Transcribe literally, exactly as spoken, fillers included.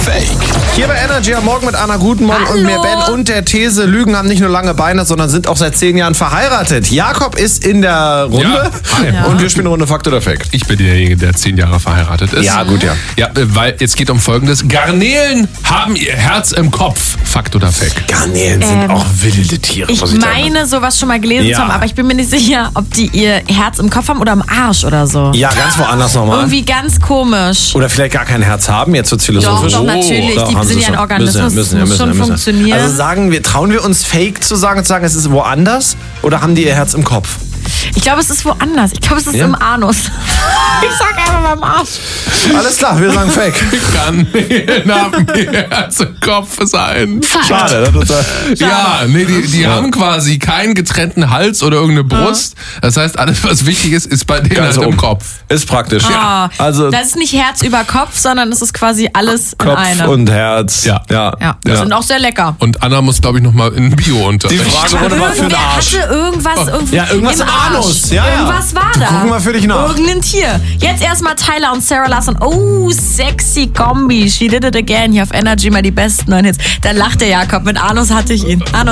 Fake? Hier bei Energy am Morgen mit Anna Gutenmorgen und mir Ben und der These, Lügen haben nicht nur lange Beine, sondern sind auch seit zehn Jahren verheiratet. Jakob ist in der Runde Ja. ja. und wir spielen eine Runde Fakt oder Fake. Ich bin derjenige, der zehn Jahre verheiratet ist. Ja, gut, ja. Ja, weil es geht um Folgendes. Garnelen haben ihr Herz im Kopf. Fakt oder Fake? Garnelen sind Ähm, auch wilde Tiere, Ich muss ich sagen. meine, sowas schon mal gelesen Ja. zu haben, aber ich bin mir nicht sicher, ob die ihr Herz im Kopf haben oder im Arsch oder so. Ja, ganz woanders nochmal. Irgendwie ganz komisch. Oder vielleicht gar kein Herz haben, jetzt wird's Doch, philosophisch. doch, natürlich. Doch, Die haben sind sie ja ein schon. Organismus. Müssen ja, müssen ja, muss müssen ja, schon müssen ja. funktionieren. Also sagen wir, trauen wir uns Fake zu sagen und zu sagen, es ist woanders? Oder haben die ihr Herz im Kopf? Ich glaube, es ist woanders. Ich glaube, es ist Ja? im Anus. Ich sag einfach mal im Arsch. Alles klar, wir sagen Fake. Garnelen haben ihr Herz im Kopf sein. Schade. Das ist, Ja, nee, die, die haben quasi keinen getrennten Hals oder irgendeine Brust. Das heißt, alles, was wichtig ist, ist bei denen Ganz halt im oben. Kopf. Ist praktisch. Ah, Also das ist nicht Herz über Kopf, sondern es ist quasi alles in Kopf einem. und Herz. Ja. ja. Ja, die sind auch sehr lecker. Und Anna muss, glaube ich, nochmal in Bio-Unterricht. Die Frage wurde mal für den Irgendwer Arsch. hatte irgendwas irgendwie Ja, irgendwas im Arsch. Anus. Ja, ja. Irgendwas war da. Gucken wir für dich nach. Irgendein Tier. Jetzt erstmal Tyler und Sarah Larson. Oh, sexy Kombi. She did it again. Hier auf Energy mal die besten neuen Hits. Da lacht der Jakob. Mit Anus hatte ich ihn. Anus.